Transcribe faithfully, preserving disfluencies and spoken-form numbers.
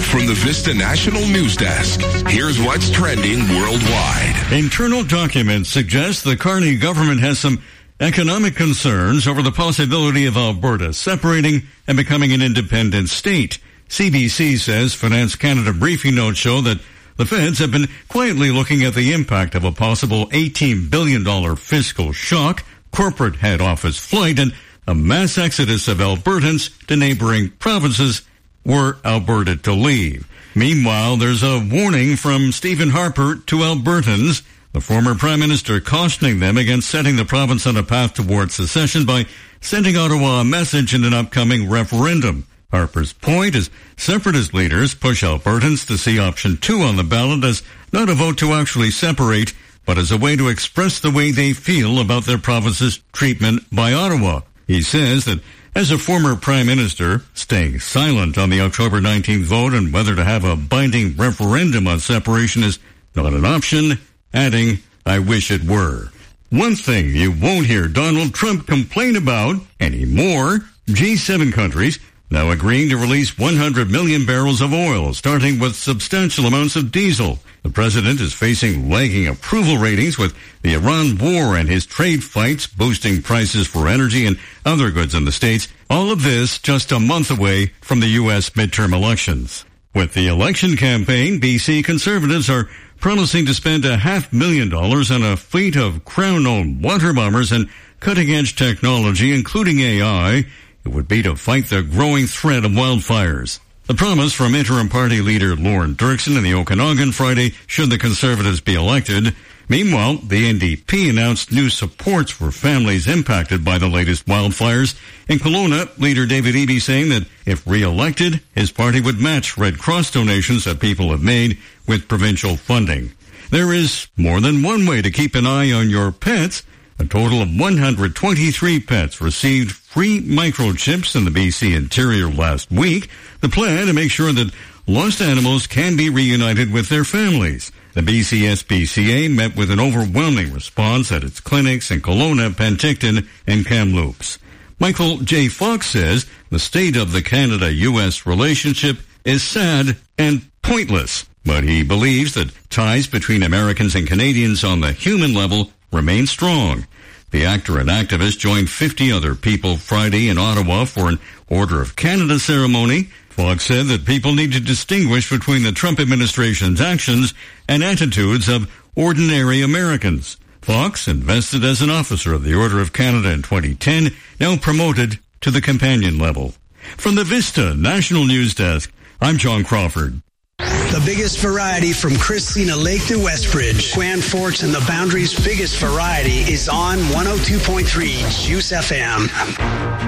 From the Vista National News Desk, here's what's trending worldwide. Internal documents suggest the Carney government has some economic concerns over the possibility of Alberta separating and becoming an independent state. C B C says Finance Canada briefing notes show that the feds have been quietly looking at the impact of a possible eighteen billion dollars fiscal shock, corporate head office flight, and a mass exodus of Albertans to neighboring provinces were Alberta to leave. Meanwhile, there's a warning from Stephen Harper to Albertans, the former Prime Minister cautioning them against setting the province on a path towards secession by sending Ottawa a message in an upcoming referendum. Harper's point is separatist leaders push Albertans to see option two on the ballot as not a vote to actually separate, but as a way to express the way they feel about their province's treatment by Ottawa. He says that as a former Prime Minister, staying silent on the October nineteenth vote on whether to have a binding referendum on separation is not an option, adding, I wish it were. One thing you won't hear Donald Trump complain about anymore, G seven countries now agreeing to release one hundred million barrels of oil, starting with substantial amounts of diesel. The president is facing lagging approval ratings with the Iran war and his trade fights boosting prices for energy and other goods in the States. All of this just a month away from the U S midterm elections. With the election campaign, B C Conservatives are promising to spend a half million dollars on a fleet of Crown-owned water bombers and cutting-edge technology, including A I. It would be to fight the growing threat of wildfires. The promise from interim party leader Lauren Dirksen in the Okanagan Friday should the Conservatives be elected. Meanwhile, the N D P announced new supports for families impacted by the latest wildfires. In Kelowna, leader David Eby saying that if re-elected, his party would match Red Cross donations that people have made with provincial funding. There is more than one way to keep an eye on your pets. A total of one hundred twenty-three pets received free microchips in the B C interior last week. The plan to make sure that lost animals can be reunited with their families. The B C S P C A met with an overwhelming response at its clinics in Kelowna, Penticton, and Kamloops. Michael J. Fox says the state of the Canada-U S relationship is sad and pointless, but he believes that ties between Americans and Canadians on the human level remain strong. The actor and activist joined fifty other people Friday in Ottawa for an Order of Canada ceremony. Fox said that people need to distinguish between the Trump administration's actions and attitudes of ordinary Americans. Fox, invested as an officer of the Order of Canada in twenty ten, now promoted to the companion level. From the Vista National News Desk, I'm John Crawford. The biggest variety from Christina Lake to Westbridge, Grand Forks, and the Boundary's biggest variety is on one oh two point three Juice F M.